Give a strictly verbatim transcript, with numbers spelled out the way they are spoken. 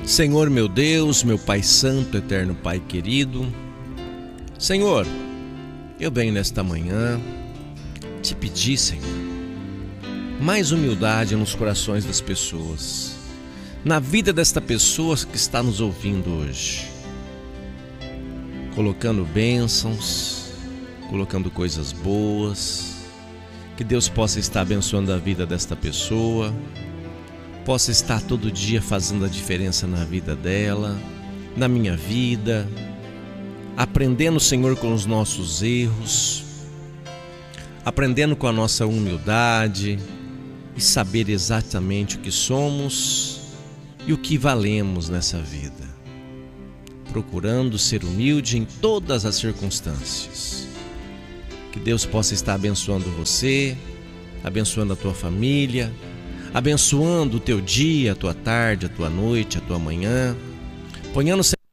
Senhor meu Deus, meu Pai Santo, eterno Pai querido, Senhor, eu venho nesta manhã te pedir, Senhor, mais humildade nos corações das pessoas, na vida desta pessoa que está nos ouvindo hoje, colocando bênçãos, colocando coisas boas, que Deus possa estar abençoando a vida desta pessoa, possa estar todo dia fazendo a diferença na vida dela, na minha vida, aprendendo, Senhor, com os nossos erros, aprendendo com a nossa humildade e saber exatamente o que somos e o que valemos nessa vida, procurando ser humilde em todas as circunstâncias. Que Deus possa estar abençoando você, abençoando a tua família, abençoando o teu dia, a tua tarde, a tua noite, a tua manhã, ponhando